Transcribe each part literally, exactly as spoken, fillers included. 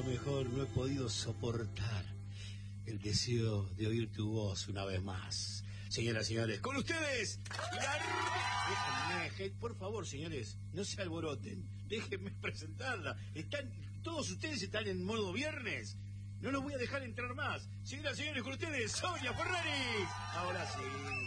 lo mejor no he podido soportar el deseo de oír tu voz una vez más. Señoras y señores, con ustedes, la... Déjenme, por favor, señores, no se alboroten, déjenme presentarla. Están, todos ustedes están en modo viernes. No los voy a dejar entrar más. Señoras y señores, con ustedes, Sonia Ferraris. Ahora sí.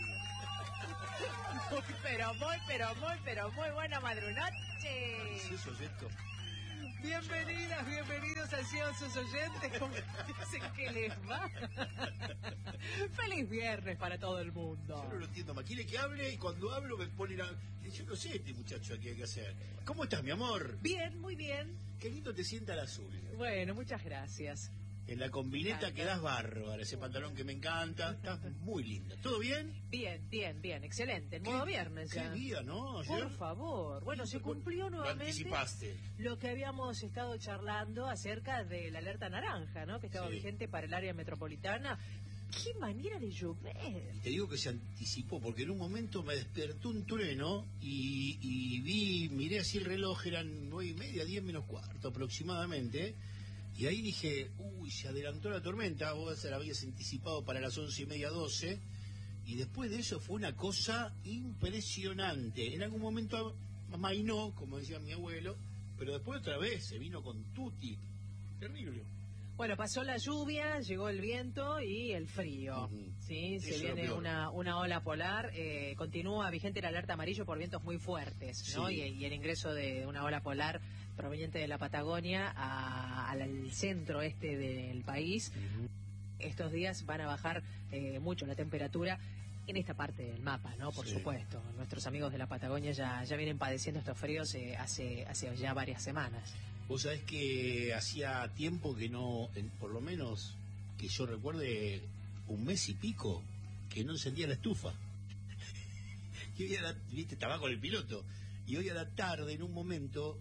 Muy, pero muy, pero muy, pero muy buena madrunoche. ¿Qué es eso, esto? Bienvenidas, bienvenidos ansiosos oyentes. ¿Cómo dicen que les va? Feliz viernes para todo el mundo. Yo no lo entiendo más. Quiere que hable y cuando hablo me ponen a... Yo no sé este muchacho aquí hay que hacer. ¿Cómo estás, mi amor? Bien, muy bien. Qué lindo te sienta el azul. Bueno, muchas gracias. En la combineta quedás bárbara, ese pantalón que me encanta, estás muy linda. ¿Todo bien? Bien, bien, bien, excelente. En modo viernes ya. Qué día, ¿no? Ayer... Por favor. Bueno, se cumplió nuevamente lo anticipaste. Lo que habíamos estado charlando acerca de la alerta naranja, ¿no? Que estaba Sí. vigente para el área metropolitana. ¡Qué manera de llover! Te digo que se anticipó, porque en un momento me despertó un trueno y, y vi, miré así el reloj, eran nueve y media, diez menos cuarto aproximadamente. Y ahí dije, uy, se adelantó la tormenta, vos se la habías anticipado para las once y media, doce, y después de eso fue una cosa impresionante. En algún momento amainó, como decía mi abuelo, pero después otra vez se vino con tutti. Terrible. Bueno, pasó la lluvia, llegó el viento y el frío. Uh-huh. Sí, Eso se es lo viene peor. una, una ola polar. Eh, continúa vigente la alerta amarillo por vientos muy fuertes, ¿no? Sí. Y, y el ingreso de una ola polar proveniente de la Patagonia a- al, al centro este del país. Uh-huh. Estos días van a bajar eh, mucho la temperatura en esta parte del mapa, ¿no? Por Sí. supuesto. Nuestros amigos de la Patagonia ya, ya vienen padeciendo estos fríos eh, hace, hace ya varias semanas. Vos sabés que hacía tiempo que no, en- por lo menos que yo recuerde, un mes y pico, que no encendía la estufa. Y hoy a la, viste, estaba con el piloto. Y hoy a la tarde, en un momento,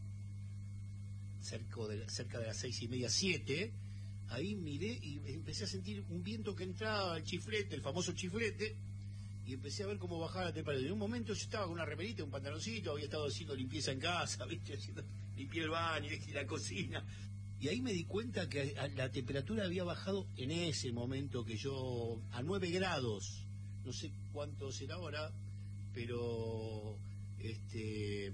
cerca de, cerca de las seis y media, siete, ahí miré y empecé a sentir un viento que entraba, el chiflete, el famoso chiflete, y empecé a ver cómo bajaba la temperatura. En un momento yo estaba con una remerita, un pantaloncito, había estado haciendo limpieza en casa, ¿viste? Haciendo, limpié el baño y la cocina. Y ahí me di cuenta que a- la temperatura había bajado en ese momento, que yo, a nueve grados, no sé cuánto será ahora, pero, este,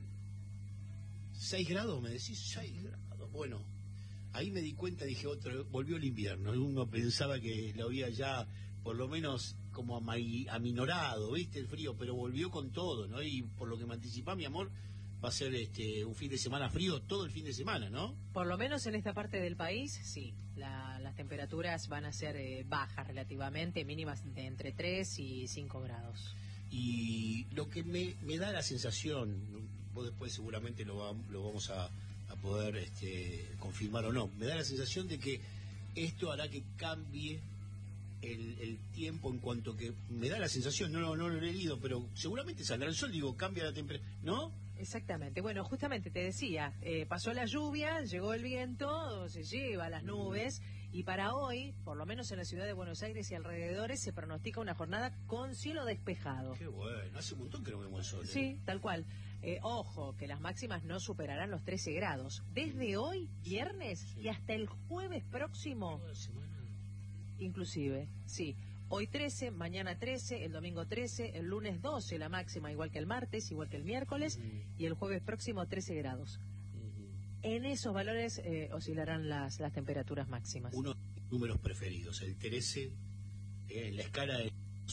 seis grados, me decís, seis grados, bueno. Ahí me di cuenta, dije, otro, volvió el invierno. Uno pensaba que lo había ya, por lo menos, como amai- aminorado, ¿viste? El frío, pero volvió con todo, ¿no? Y por lo que me anticipá, mi amor, va a ser este un fin de semana frío todo el fin de semana, ¿no? Por lo menos en esta parte del país, sí. La- las temperaturas van a ser eh, bajas relativamente, mínimas de entre tres y cinco grados. Y lo que me, me da la sensación, vos después seguramente lo, va- lo vamos a, a poder este, confirmar o no, me da la sensación de que esto hará que cambie el, el tiempo, en cuanto que me da la sensación, no, no, no lo he leído, pero seguramente saldrá el sol, digo, cambia la temperatura, ¿no? Exactamente. Bueno, justamente te decía, eh, pasó la lluvia, llegó el viento, se lleva las nubes y para hoy, por lo menos en la ciudad de Buenos Aires y alrededores, se pronostica una jornada con cielo despejado. Qué bueno, hace un montón que no vemos el sol. ¿eh? Sí, tal cual. Eh, ojo, que las máximas no superarán los trece grados. Desde hoy, viernes, Sí. y hasta el jueves próximo, Toda la semana. inclusive, sí. Hoy trece, mañana trece, el domingo trece, el lunes doce la máxima, igual que el martes, igual que el miércoles, Ujú. y el jueves próximo trece grados. Ujú. En esos valores eh, oscilarán las, las temperaturas máximas. Uno de mis números preferidos, el trece, eh, en la escala de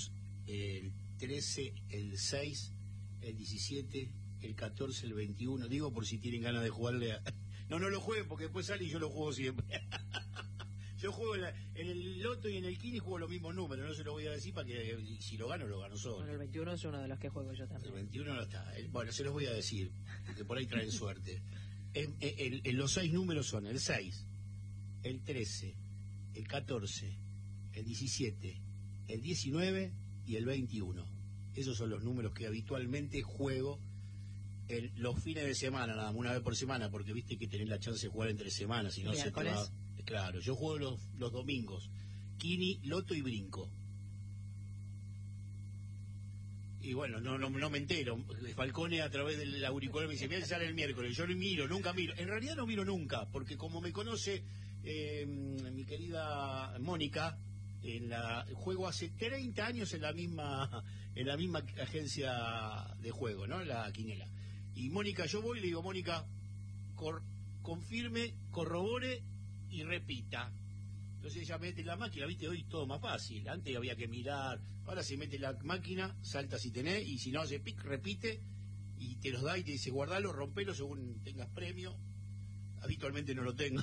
el trece, el seis, el diecisiete, el catorce, el veintiuno, digo por si tienen ganas de jugarle a... No, no lo jueguen porque después sale y yo lo juego siempre. Yo juego en, la- en el loto y en el kini juego los mismos números, no se lo voy a decir para que y si lo gano, lo gano solo. Bueno, el veintiuno es uno de los que juego yo El también. veintiuno no está. El- bueno, se los voy a decir, porque por ahí traen suerte. En, en- en- en los seis números son el seis, el trece, el catorce, el diecisiete, el diecinueve y el veintiuno. Esos son los números que habitualmente juego en los fines de semana, nada más, una vez por semana, porque viste que tenés la chance de jugar entre semanas, si no se te va... Miércoles. Claro, yo juego los, los domingos, Kini, Loto y Brinco. Y bueno, no, no, no me entero. Falcone a través del auricular me dice, mira, sale el miércoles. Yo no miro, nunca miro. En realidad no miro nunca, porque como me conoce eh, mi querida Mónica, en la juego hace treinta años en la misma en la misma agencia de juego, ¿no? La Quinela. Y Mónica, yo voy y le digo, Mónica, cor, confirme, corrobore y repita. Entonces ella mete la máquina, viste, hoy todo más fácil. Antes había que mirar, ahora se mete la máquina, salta si tenés, y si no hace pic, repite, y te los da y te dice, guardalo, rompelo según tengas premio. Habitualmente no lo tengo.